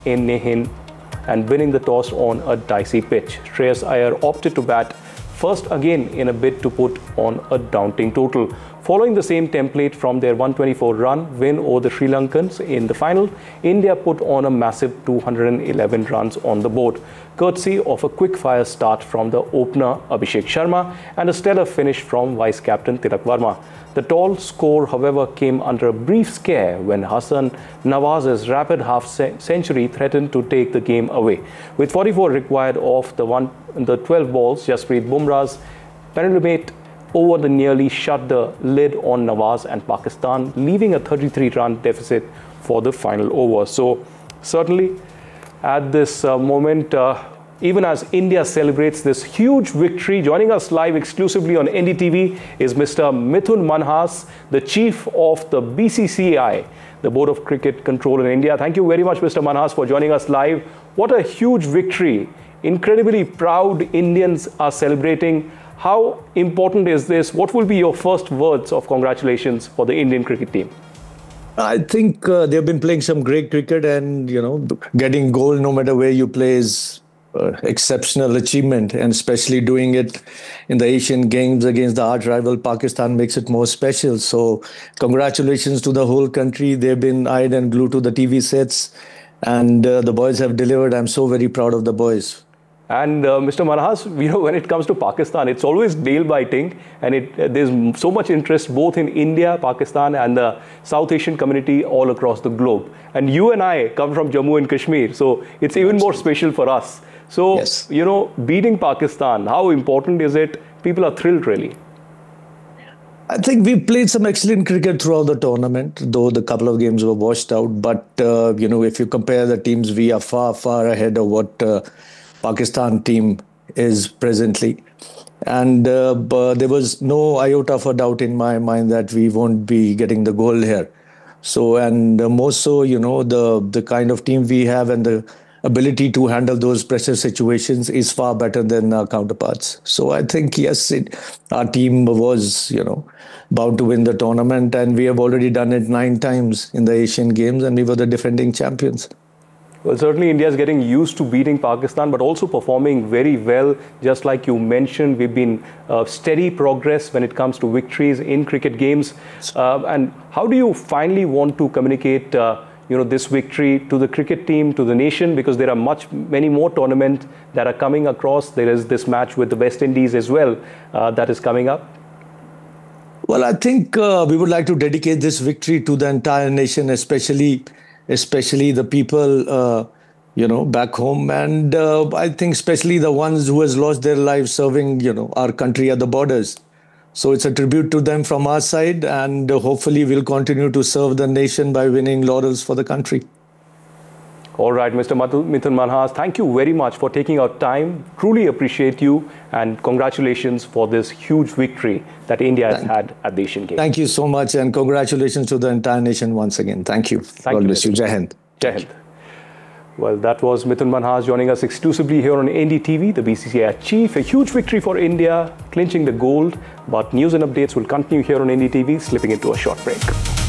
in Nahin and winning the toss on a dicey pitch. Shreyas Iyer opted to bat first again in a bid to put on a daunting total. Following the same template from their 124-run win over the Sri Lankans in the final, India put on a massive 211 runs on the board, courtesy of a quick-fire start from the opener Abhishek Sharma and a stellar finish from vice-captain Tilak Varma. The tall score, however, came under a brief scare when Hasan Nawaz's rapid half-century threatened to take the game away. With 44 required off the 12 balls, Jasprit Bumrah's penultimate over the nearly shut the lid on Nawaz and Pakistan, leaving a 33-run deficit for the final over. So certainly at this moment, even as India celebrates this huge victory, joining us live exclusively on NDTV is Mr. Mithun Manhas, the chief of the BCCI, the Board of Cricket Control in India. Thank you very much, Mr. Manhas, for joining us live. What a huge victory. Incredibly proud Indians are celebrating. How important is this? What will be your first words of congratulations for the Indian cricket team? I think they've been playing some great cricket, and getting goal no matter where you play is exceptional achievement, and especially doing it in the Asian Games against the arch rival Pakistan makes it more special. So congratulations to the whole country. They've been eyed and glued to the TV sets, and the boys have delivered. I'm so very proud of the boys. And Mr. Manhas, when it comes to Pakistan, it's always nail-biting, and there's so much interest both in India, Pakistan, and the South Asian community all across the globe. And you and I come from Jammu and Kashmir, so it's even more special for us. So, yes. Beating Pakistan, how important is it? People are thrilled, really. I think we played some excellent cricket throughout the tournament, though the couple of games were washed out. But, if you compare the teams, we are far, far ahead of what Pakistan team is presently. And but there was no iota of a doubt in my mind that we won't be getting the goal here. So, and more so, the kind of team we have and the ability to handle those pressure situations is far better than our counterparts. So I think, yes, our team was, bound to win the tournament, and we have already done it 9 times in the Asian Games, and we were the defending champions. Well, certainly India is getting used to beating Pakistan, but also performing very well. Just like you mentioned, we've been steady progress when it comes to victories in cricket games. And how do you finally want to communicate, this victory to the cricket team, to the nation? Because there are many more tournaments that are coming across. There is this match with the West Indies as well that is coming up. Well, I think we would like to dedicate this victory to the entire nation, especially the people, back home. And I think especially the ones who has lost their lives serving, our country at the borders. So it's a tribute to them from our side, and hopefully we'll continue to serve the nation by winning laurels for the country. All right, Mr. Mithun Manhas, thank you very much for taking our time. Truly appreciate you, and congratulations for this huge victory that India has had at the Asian Games. Thank you so much, and congratulations to the entire nation once again. Thank you. Thank you. Jai Hind. Jai Hind. Well, that was Mithun Manhas joining us exclusively here on NDTV, the BCCI chief. A huge victory for India, clinching the gold. But news and updates will continue here on NDTV, slipping into a short break.